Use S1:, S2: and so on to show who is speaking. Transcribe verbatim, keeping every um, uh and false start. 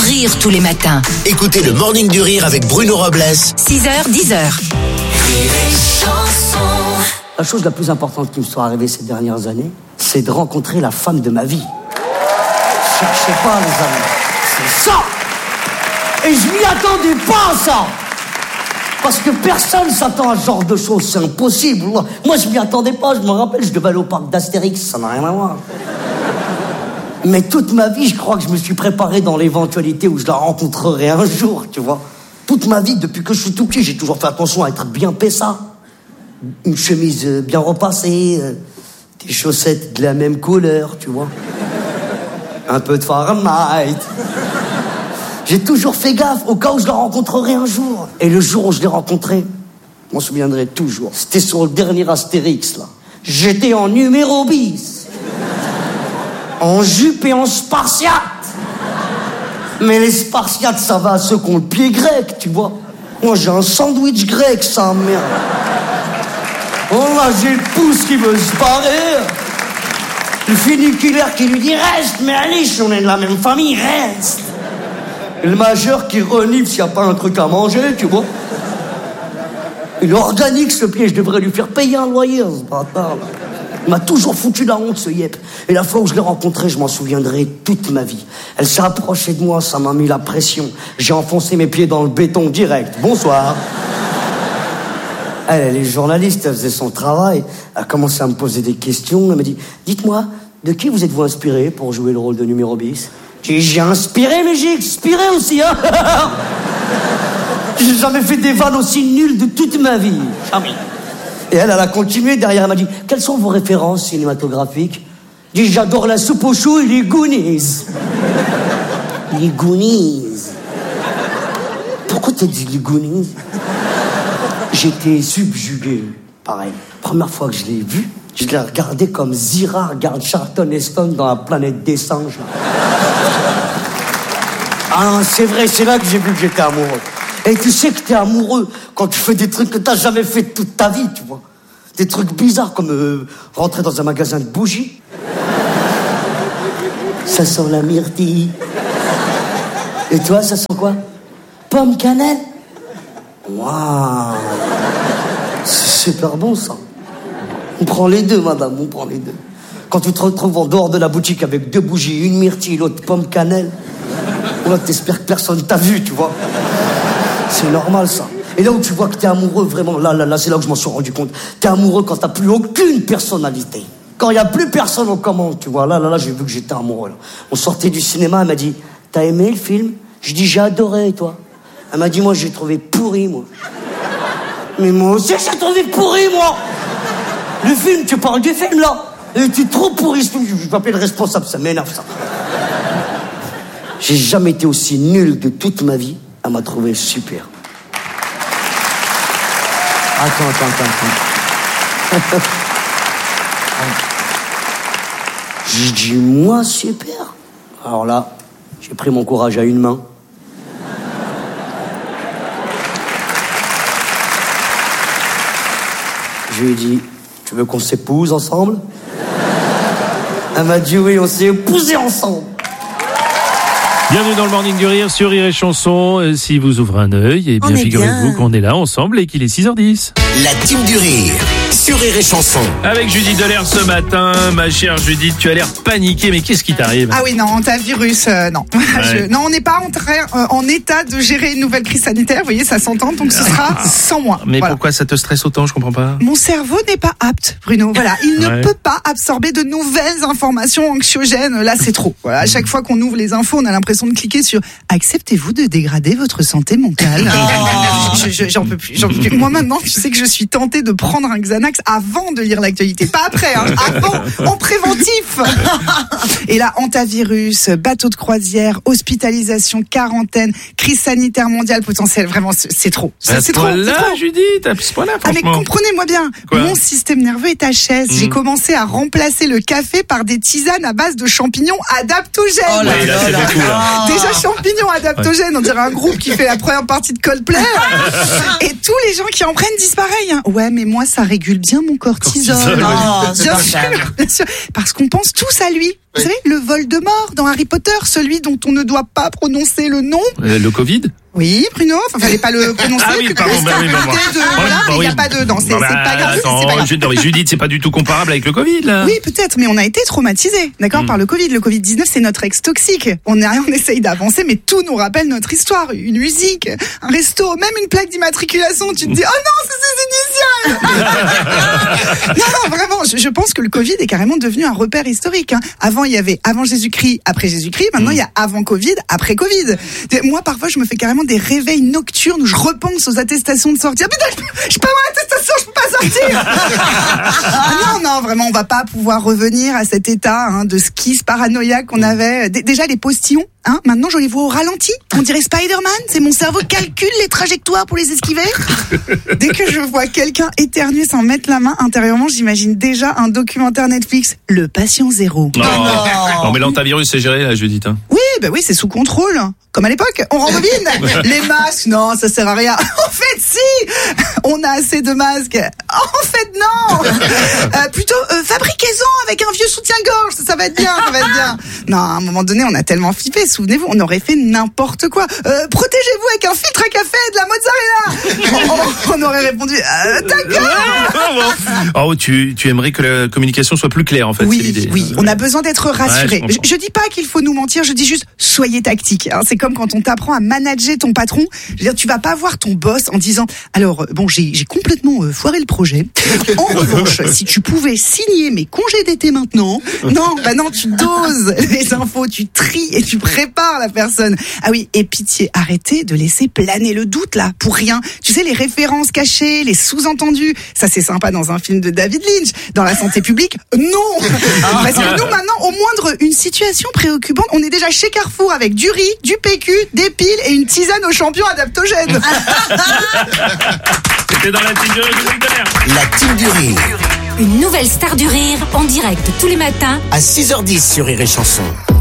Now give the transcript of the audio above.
S1: rire tous les matins.
S2: Écoutez le Morning du Rire avec Bruno Robles.
S1: six heures, dix heures.
S3: La chose la plus importante qui me soit arrivée ces dernières années, c'est de rencontrer la femme de ma vie. Cherchez pas, les amis. C'est ça. Et je m'y attendais pas à ça. Parce que personne s'attend à ce genre de choses, c'est impossible. Moi, je m'y attendais pas, je me rappelle, je devais aller au parc d'Astérix, ça n'a rien à voir. Mais toute ma vie, je crois que je me suis préparé dans l'éventualité où je la rencontrerai un jour, tu vois. Toute ma vie, depuis que je suis tout petit, j'ai toujours fait attention à être bien pessa. Une chemise bien repassée, des chaussettes de la même couleur, tu vois. Un peu de Fahrenheit. J'ai toujours fait gaffe au cas où je la rencontrerai un jour. Et le jour où je l'ai rencontrée, je m'en souviendrai toujours. C'était sur le dernier Astérix, là. J'étais en numéro bis. En jupe et en spartiate. Mais les spartiates, ça va à ceux qui ont le pied grec, tu vois. Moi, j'ai un sandwich grec, ça, merde. Oh là, j'ai le pouce qui veut se barrer. Le funiculaire qui lui dit « Reste, mais Alice, on est de la même famille, reste !» Et le majeur qui renifle s'il n'y a pas un truc à manger, tu vois. Il organique, ce pied, je devrais lui faire payer un loyer, ce bâtard. Il m'a toujours foutu la honte, ce yep. Et la fois où je l'ai rencontrée, je m'en souviendrai toute ma vie. Elle s'est approchée de moi, ça m'a mis la pression. J'ai enfoncé mes pieds dans le béton direct. Bonsoir. Elle, elle est journaliste, elle faisait son travail. Elle a commencé à me poser des questions. Elle m'a dit, dites-moi, de qui vous êtes-vous inspiré pour jouer le rôle de numéro bis? J'ai, j'ai inspiré, mais j'ai expiré aussi, hein. J'ai jamais fait des vannes aussi nulles de toute ma vie. Jamais. Et elle, elle a continué derrière, elle m'a dit, quelles sont vos références cinématographiques? J'ai dit, j'adore la soupe aux choux et les Goonies. Les Goonies. Pourquoi t'as dit les Goonies? J'étais subjugué, pareil. Première fois que je l'ai vu, je l'ai regardé comme Zira regarde Charlton Heston dans La planète des singes. Ah, c'est vrai, c'est là que j'ai vu que j'étais amoureux. Et tu sais que t'es amoureux quand tu fais des trucs que t'as jamais fait toute ta vie, tu vois. Des trucs bizarres comme euh, rentrer dans un magasin de bougies. Ça sent la myrtille. Et toi, ça sent quoi? Pomme cannelle? Waouh, c'est super bon, ça. On prend les deux, madame, on prend les deux. Quand tu te retrouves en dehors de la boutique avec deux bougies, une myrtille, l'autre pomme cannelle, là, t'espères que personne t'a vu, tu vois. C'est normal, ça. Et là où tu vois que t'es amoureux, vraiment, là, là, là, c'est là que je m'en suis rendu compte. T'es amoureux quand t'as plus aucune personnalité. Quand il y a plus personne aux commandes, tu vois. Là, là, là, j'ai vu que j'étais amoureux, là. On sortait du cinéma, elle m'a dit, t'as aimé le film? Je dis, j'ai adoré, et toi? Elle m'a dit, moi, j'ai trouvé pourri, moi. Mais moi aussi, j'ai trouvé pourri, moi. Le film, tu parles du film, là. Et tu es trop pourri. Je vais appeler le responsable, ça m'énerve, ça. J'ai jamais été aussi nul de toute ma vie. Elle m'a trouvé super. Attends, attends, attends, attends. J'ai dit, moi, super. Alors là, j'ai pris mon courage à une main. Je lui ai dit, tu veux qu'on s'épouse ensemble? Elle m'a dit oui, on s'est épousés ensemble.
S4: Bienvenue dans le Morning du Rire sur Rire et Chanson. Euh, si vous ouvrez un œil, eh bien figurez-vous qu'on est là ensemble et qu'il est six heures dix.
S2: La team du Rire sur Rire et Chanson.
S4: Avec Judith Delair ce matin. Ma chère Judith, tu as l'air paniquée, mais qu'est-ce qui t'arrive?
S5: Ah oui, non, antivirus, euh, non.
S4: Ouais.
S5: Je, non, on n'est pas en, train, euh, en état de gérer une nouvelle crise sanitaire, vous voyez, ça s'entend, donc ce sera sans moi.
S4: Mais
S5: voilà.
S4: Pourquoi ça te stresse autant? Je comprends pas.
S5: Mon cerveau n'est pas apte, Bruno. Voilà, il ne
S4: Ouais.
S5: peut pas absorber de nouvelles informations anxiogènes. Là, c'est trop. Voilà, à chaque fois qu'on ouvre les infos, on a l'impression de cliquer sur « Acceptez-vous de dégrader votre santé mentale ?» je, je, J'en peux plus, j'en peux plus. Moi, maintenant, tu sais que je suis tentée de prendre un Xanax avant de lire l'actualité. Pas après, hein, avant, en préventif. Et là, antivirus, bateau de croisière, hospitalisation, quarantaine, crise sanitaire mondiale potentielle. Vraiment, c'est, c'est trop. C'est, c'est trop.
S4: Là,
S5: c'est trop.
S4: Judith, à ce point-là,
S5: Ah mais
S4: franchement.
S5: comprenez-moi bien,
S4: Quoi?
S5: mon système nerveux est H S. Mmh. J'ai commencé à remplacer le café par des tisanes à base de champignons adaptogènes.
S6: Oh là
S4: Oui, là, c'est beaucoup, là.
S5: Des Déjà champignons adaptogènes, on dirait un groupe qui fait la première partie de Coldplay. Et tous les gens qui en prennent disent pareil. Hein. Ouais, mais moi ça régule bien mon cortisol.
S4: Cortisol, ouais.
S3: Oh, c'est
S5: bien
S3: pas
S5: sûr,
S3: ça.
S5: bien sûr, parce qu'on pense tous à lui. Vous savez, le Voldemort dans Harry Potter, celui dont on ne doit pas prononcer le nom.
S4: Euh, le Covid.
S5: Oui, Bruno, enfin, fallait pas le prononcer.
S4: Ah oui,
S5: que
S4: pardon,
S5: c'est
S4: bah
S5: un
S4: oui, bah,
S5: côté
S4: bah.
S5: de,
S4: Ouais,
S5: voilà,
S4: bah
S5: mais il n'y a
S4: oui.
S5: pas de, non, c'est,
S4: Non,
S5: c'est
S4: bah,
S5: pas grave,
S4: attends,
S5: c'est pas grave.
S4: Judith, non, mais Judith, c'est pas du tout comparable avec le Covid, là.
S5: Oui, peut-être, mais on a été traumatisés, d'accord,
S4: Mm.
S5: par le Covid. Le Covid dix-neuf, c'est notre ex toxique. On, est, on essaye d'avancer, mais tout nous rappelle notre histoire. Une musique, un resto, même une plaque d'immatriculation. Tu te dis, oh non, c'est ses initiales. Non, non, vraiment, je, je pense que le Covid est carrément devenu un repère historique. Hein. Avant, il y avait avant Jésus-Christ, après Jésus-Christ. Maintenant, il y a avant Covid, après Covid. Moi, parfois, je me fais carrément des réveils nocturnes où je repense aux attestations de sortie. Ah, putain, je, je peux avoir l'attestation, je peux pas sortir. Ah, non, non, vraiment, on va pas pouvoir revenir à cet état hein, de skis paranoïaque qu'on avait. D- déjà, les postillons. Hein, maintenant, je les vois au ralenti. On dirait Spider-Man. C'est mon cerveau calcule les trajectoires pour les esquiver. Dès que je vois quelqu'un éternuer sans mettre la main intérieurement, j'imagine déjà un documentaire Netflix, Le Patient Zéro.
S4: Non, non, mais l'antivirus, c'est géré, là, Judith. Hein.
S5: Oui, bah oui, c'est sous contrôle. Comme à l'époque, on rembobine. Les masques, non, ça sert à rien. En fait, si, on a assez de masques. En fait, non. Euh, plutôt, euh, fabriquez-en avec un vieux soutien-gorge. Ça, ça va être bien, ça va être bien. Non, à un moment donné, on a tellement flippé. Souvenez-vous, on aurait fait n'importe quoi. Euh, protégez-vous avec un filtre à café et de la mozzarella. on, on aurait répondu, euh, d'accord.
S4: Oh, tu, tu aimerais que la communication soit plus claire, en fait. c'est
S5: Oui,
S4: l'idée.
S5: oui, on a besoin d'être rassuré.
S4: Ouais, je
S5: je, je dis pas qu'il faut nous mentir, je dis juste soyez tactique. Hein. C'est comme quand on t'apprend à manager ton patron. Je veux dire, tu vas pas voir ton boss en disant alors euh, bon, j'ai, j'ai complètement euh, foiré le projet. En revanche, si tu pouvais signer mes congés d'été maintenant, non, bah non, tu doses les infos, tu tries et tu prépares la personne. Ah oui, et pitié, arrêtez de laisser planer le doute là pour rien. Tu sais, les références cachées, les sous-entendus, ça c'est sympa dans un film de David Lynch. Dans la santé publique, non. Parce que nous maintenant, au moindre une situation préoccupante, on est déjà chez Carrefour avec du riz, du P Q, des piles et une tisane aux champions adaptogènes.
S4: C'était dans la team du rire, Judith Demer.
S2: La team du rire.
S1: Une nouvelle star du rire en direct tous les matins
S2: À six heures dix sur Rire et Chanson.